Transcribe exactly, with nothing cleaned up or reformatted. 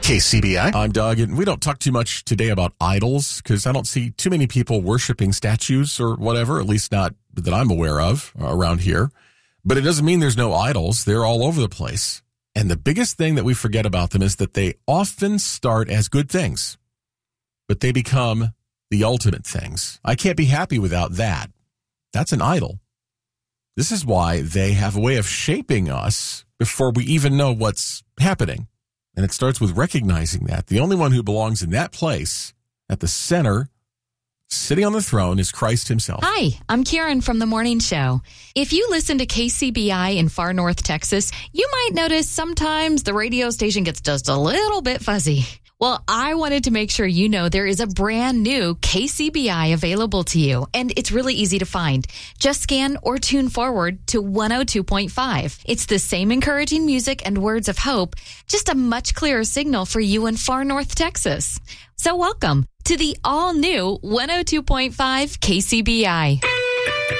K C B I. I'm Doug, and we don't talk too much today about idols because I don't see too many people worshiping statues or whatever, at least not that I'm aware of around here. But it doesn't mean there's no idols. They're all over the place. And the biggest thing that we forget about them is that they often start as good things, but they become the ultimate things. I can't be happy without that. That's an idol. This is why they have a way of shaping us before we even know what's happening. And it starts with recognizing that. The only one who belongs in that place, at the center, sitting on the throne, is Christ himself. Hi, I'm Karen from The Morning Show. If you listen to K C B I in far north Texas, you might notice sometimes the radio station gets just a little bit fuzzy. Well, I wanted to make sure you know there is a brand new K C B I available to you, and it's really easy to find. Just scan or tune forward to one oh two point five. It's the same encouraging music and words of hope, just a much clearer signal for you in far north Texas. So welcome to the all-new one oh two point five K C B I.